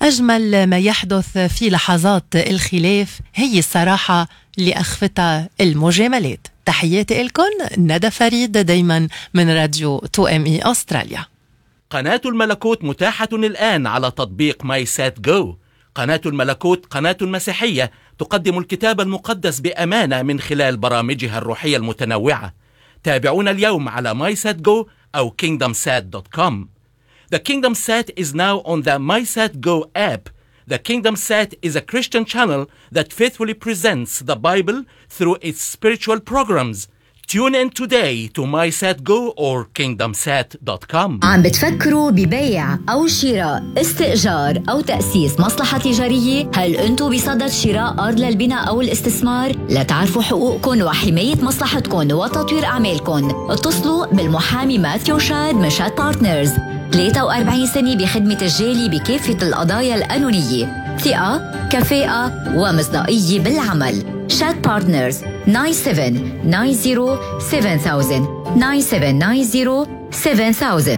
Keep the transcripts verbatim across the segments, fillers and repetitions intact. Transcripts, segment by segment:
أجمل ما يحدث في لحظات الخلاف هي الصراحة اللي أخفتها المجاملات. تحياتي لكم، ندى فريد دايما من راديو تو ام اي أستراليا. قناة الملكوت متاحة الآن على تطبيق ماي سات جو. قناة الملكوت قناة مسيحية تقدم الكتاب المقدس بأمانة من خلال برامجها الروحية المتنوعة. تابعونا اليوم على ماي سات جو أو كينغدم سات دوت كوم. The Kingdom Sat is now on the MySatGo app. The Kingdom Sat is a Christian channel that faithfully presents the Bible through its spiritual programs. Tune in today to MySatGo or kingdom sat dot com. عم بتفكروا ببيع أو شراء، استئجار أو تأسيس مصلحة تجارية؟ هل أنتوا بصدد شراء أرض للبناء أو الاستثمار؟ لتعرفوا حقوقكم وحماية مصلحتكم وتطوير أعمالكم، اتصلوا بالمحامي ماثيو شاد من شاد بارتنرز. ثلاثة وأربعين سنة بخدمة الجالي بكافة القضايا القانونية، ثقة، كفاءة ومصداقية بالعمل. شاد بارتنرز ناين سفن ناين زيرو سفن ثاوزند ناين سفن ناين زيرو سفن ثاوزند.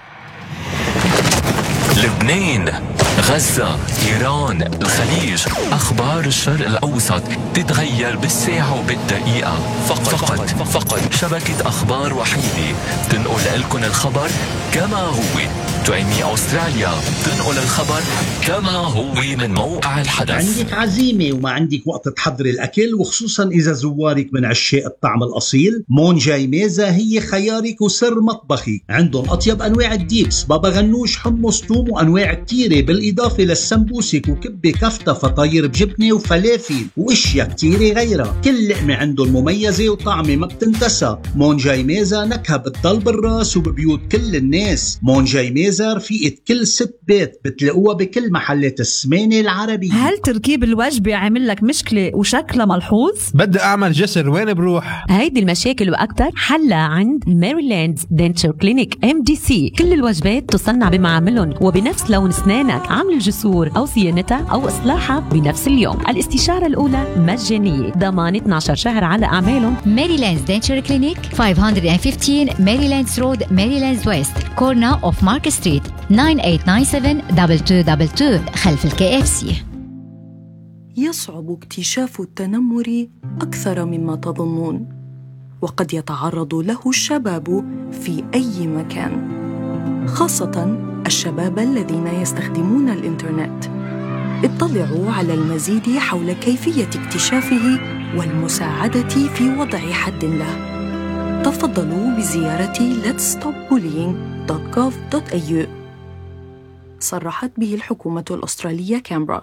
لبنان، غزة، إيران، الخليج، أخبار الشرق الأوسط تتغير بالساعة وبالدقيقة. فقط فقط, فقط شبكة أخبار وحيدة تنقل لكم الخبر كما هو. تويمي أستراليا تنقل الخبر كما هو من موقع الحدث. عندك عزيمة وما عندك وقت تحضري الأكل، وخصوصا إذا زوارك من عشاق الطعم الأصيل، مونجاي ميزة هي خيارك وسر مطبخي. عندهم أطيب أنواع الديبس، بابا غنوش، حمص، توم وأنواع كتيرة، بالإضافة للسمبوسك وكبة كفتة، فطاير بجبنة وفلافل وإشياء كتيرة غيرها. كل لقمة عندهم مميزة وطعمة ما بتنتسى. مونجاي ميزة نكهة بتضل بالراس وببيوت كل الناس. مونجاي ميزة رفيقة كل ست بيت، بتلاقوها بكل محلات السمانة العربية. هل تركيب الوجبة عامل لك مشكلة وشكلها ملحوظ؟ بدي أعمل جسر، وين بروح؟ هيدي المشاكل وأكتر حلها عند ميريلاند دنتشر كلينيك ام دي سي. كل الوجبات تصنع بمعاملهم وبنفس لون أسنانك. عمل الجسور أو صيانتها أو إصلاحها بنفس اليوم. الاستشارة الأولى مجانية، ضمان اثني عشر شهر على أعمالهم. ميريلاند دنتشر كلينيك خمسمية وخمستاشر ميريلاند رود، ميريلاند ويست، كورنا اوف مارك ستريت، ناين ثمانية تسعة سبعة اثنين اثنين اثنين اثنين خلف الكي اف سي. يصعب اكتشاف التنمر أكثر مما تظنون، وقد يتعرض له الشباب في أي مكان، خاصة الشباب الذين يستخدمون الإنترنت. اطلعوا على المزيد حول كيفية اكتشافه والمساعدة في وضع حد له. تفضلوا بزيارة ليتس ستوب بولينج دوت جوف دوت إيه يو. صرحت به الحكومة الأسترالية كامبرا.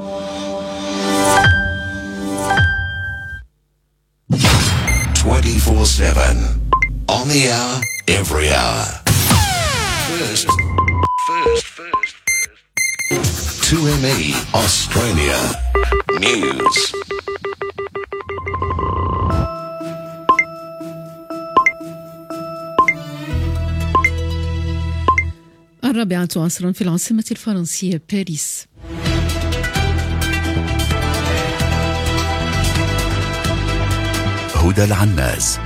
twenty-four seven on the hour, every hour. First, first, first, first. two M E Australia News. الرابعة عصرا في العاصمة الفرنسية باريس. هدى العناز.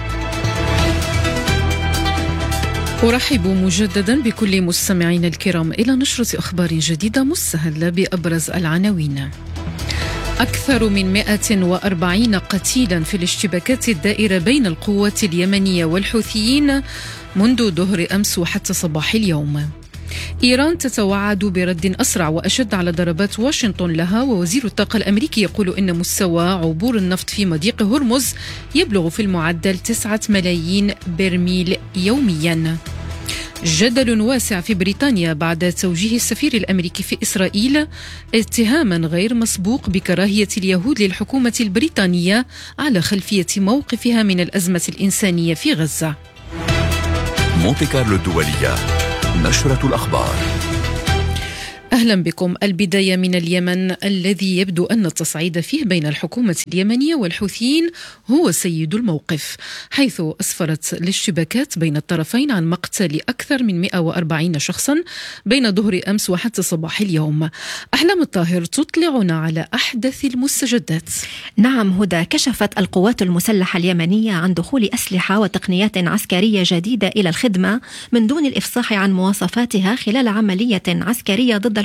أرحب مجددا بكل مستمعين الكرام إلى نشرة أخبار جديدة مستهلة بأبرز العناوين. أكثر من مئة وأربعين قتيلا في الاشتباكات الدائرة بين القوات اليمنية والحوثيين منذ ظهر أمس وحتى صباح اليوم. إيران تتوعد برد أسرع وأشد على ضربات واشنطن لها، ووزير الطاقة الأمريكي يقول إن مستوى عبور النفط في مضيق هرمز يبلغ في المعدل تسعة ملايين برميل يومياً. جدل واسع في بريطانيا بعد توجيه السفير الأمريكي في إسرائيل اتهاما غير مسبوق بكراهية اليهود للحكومة البريطانية على خلفية موقفها من الأزمة الإنسانية في غزة. مونتي كارلو الدولية، نشرة الأخبار. أهلا بكم. البداية من اليمن، الذي يبدو أن التصعيد فيه بين الحكومة اليمنية والحوثيين هو سيد الموقف، حيث أسفرت الاشتباكات بين الطرفين عن مقتل أكثر من مئة وأربعين شخصا بين ظهر أمس وحتى صباح اليوم. أحلام الطاهر تطلعنا على أحدث المستجدات. نعم هدى، كشفت القوات المسلحة اليمنية عن دخول أسلحة وتقنيات عسكرية جديدة إلى الخدمة من دون الإفصاح عن مواصفاتها خلال عملية عسكرية ضد الحوثيين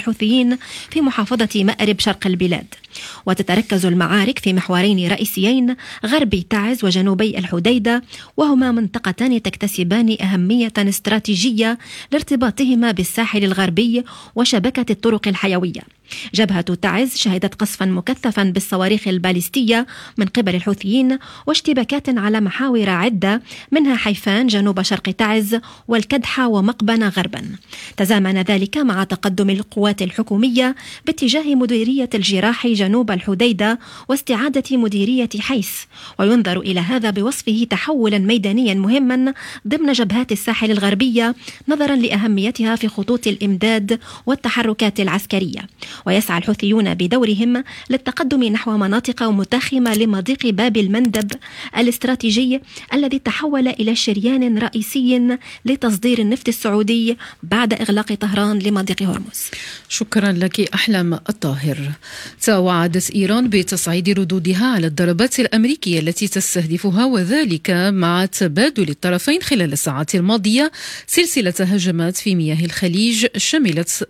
الحوثيين في محافظة مأرب شرق البلاد. وتتركز المعارك في محورين رئيسيين غربي تعز وجنوبي الحديدة، وهما منطقتان تكتسبان أهمية استراتيجية لارتباطهما بالساحل الغربي وشبكة الطرق الحيوية. جبهة تعز شهدت قصفا مكثفا بالصواريخ الباليستية من قبل الحوثيين واشتباكات على محاور عدة منها حيفان جنوب شرق تعز والكدحة ومقبنة غربا. تزامن ذلك مع تقدم القوات الحكومية باتجاه مديرية الجراح جنوب الحديدة واستعادة مديرية حيث، وينظر إلى هذا بوصفه تحولا ميدانيا مهما ضمن جبهات الساحل الغربية نظرا لأهميتها في خطوط الإمداد والتحركات العسكرية. ويسعى الحوثيون بدورهم للتقدم نحو مناطق متخمة لمضيق باب المندب الاستراتيجي الذي تحول إلى شريان رئيسي لتصدير النفط السعودي بعد إغلاق طهران لمضيق هرمز. شكرا لك أحلام الطاهر. توعدت إيران بتصعيد ردودها على الضربات الأمريكية التي تستهدفها، وذلك مع تبادل الطرفين خلال الساعات الماضية سلسلة هجمات في مياه الخليج شملت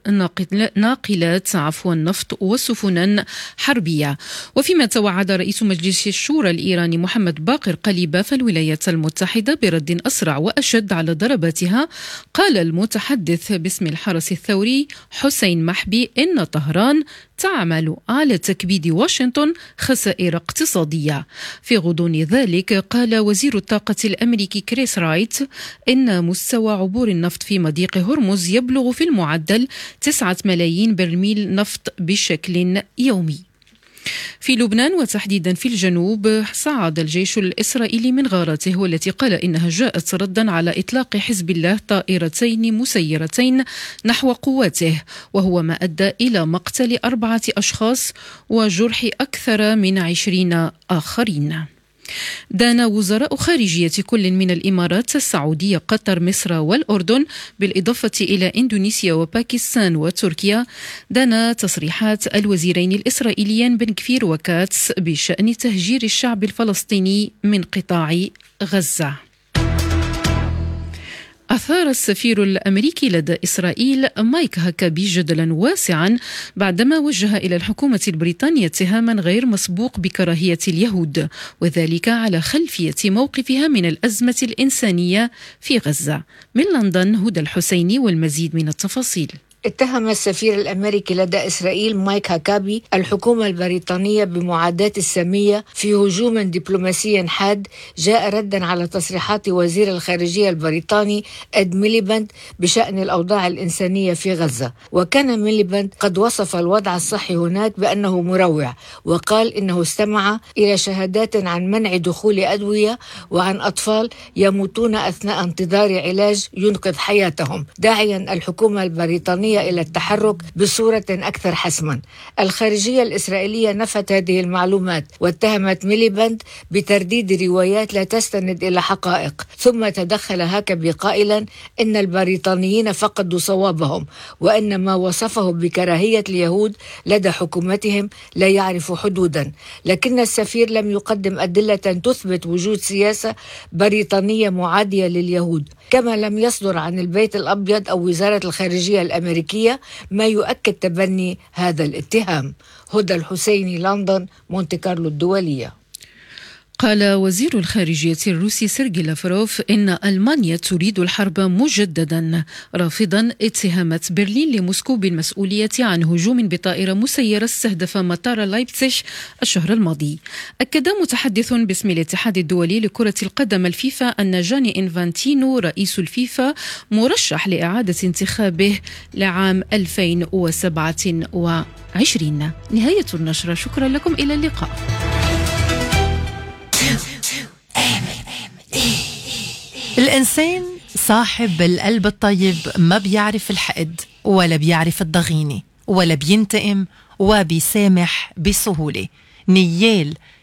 ناقلات عفوا النفط وسفنا حربية. وفيما توعد رئيس مجلس الشورى الإيراني محمد باقر قليباف الولايات المتحدة برد أسرع وأشد على ضرباتها، قال المتحدث باسم الحرس الثوري حسين محبي إن طهران تعمل على تكبيد واشنطن خسائر اقتصادية. في غضون ذلك قال وزير الطاقة الأمريكي كريس رايت إن مستوى عبور النفط في مضيق هرمز يبلغ في المعدل تسعة ملايين برميل نفط بشكل يومي. في لبنان وتحديدا في الجنوب صعد الجيش الإسرائيلي من غاراته، والتي قال إنها جاءت ردا على إطلاق حزب الله طائرتين مسيرتين نحو قواته، وهو ما أدى إلى مقتل أربعة أشخاص وجرح أكثر من عشرين آخرين. دان وزراء خارجية كل من الإمارات، السعودية، قطر، مصر والأردن بالإضافة إلى إندونيسيا وباكستان وتركيا، دان تصريحات الوزيرين الإسرائيليين بن كفير وكاتس بشأن تهجير الشعب الفلسطيني من قطاع غزة. أثار السفير الأمريكي لدى إسرائيل مايك هاكابي جدلا واسعا بعدما وجه إلى الحكومة البريطانية اتهاما غير مسبوق بكراهية اليهود، وذلك على خلفية موقفها من الأزمة الإنسانية في غزة. من لندن هدى الحسيني والمزيد من التفاصيل. اتهم السفير الأمريكي لدى إسرائيل مايك هاكابي الحكومة البريطانية بمعاداة السامية في هجوم دبلوماسي حاد جاء ردا على تصريحات وزير الخارجية البريطاني إد ميليباند بشأن الأوضاع الإنسانية في غزة. وكان ميليباند قد وصف الوضع الصحي هناك بأنه مروع، وقال إنه استمع إلى شهادات عن منع دخول أدوية وعن أطفال يموتون أثناء انتظار علاج ينقذ حياتهم، داعيا الحكومة البريطانية إلى التحرك بصورة أكثر حسما. الخارجية الإسرائيلية نفت هذه المعلومات واتهمت ميليباند بترديد روايات لا تستند إلى حقائق، ثم تدخل هاكابي قائلا إن البريطانيين فقدوا صوابهم، وإن ما وصفه بكراهية اليهود لدى حكومتهم لا يعرف حدودا. لكن السفير لم يقدم أدلة تثبت وجود سياسة بريطانية معادية لليهود، كما لم يصدر عن البيت الأبيض أو وزارة الخارجية الأمريكية ما يؤكد تبني هذا الاتهام. هدى الحسيني، لندن، مونتي كارلو الدولية. قال وزير الخارجية الروسي سيرجي لافروف إن ألمانيا تريد الحرب مجددا، رافضا اتهامات برلين لموسكو بالمسؤولية عن هجوم بطائرة مسيرة استهدف مطار لايبتسيش الشهر الماضي. أكد متحدث باسم الاتحاد الدولي لكرة القدم الفيفا أن جاني إنفانتينو رئيس الفيفا مرشح لإعادة انتخابه لعام ألفين وسبعة وعشرين. نهاية النشرة، شكرا لكم، إلى اللقاء. الإنسان صاحب القلب الطيب ما بيعرف الحقد ولا بيعرف الضغينة ولا بينتقم وبيسامح بسهولة. نيال